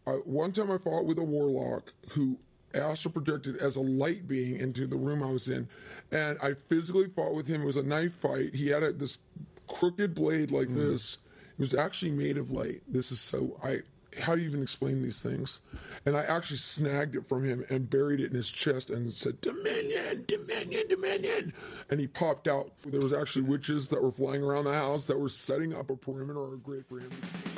One time I fought with a warlock who astral projected as a light being into the room I was in, and I physically fought with him. It was a knife fight. He had this crooked blade like this. It was actually made of light. This is so how do you even explain these things? And I actually snagged it from him and buried it in his chest and said, Dominion, Dominion, Dominion. And he popped out. There was actually witches that were flying around the house that were setting up a perimeter or a grate for him.